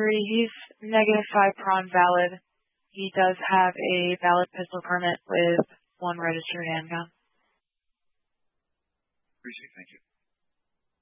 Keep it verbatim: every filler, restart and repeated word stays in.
three. He's negative five prawn valid. He does have a valid pistol permit with one registered handgun. Appreciate it. Thank you.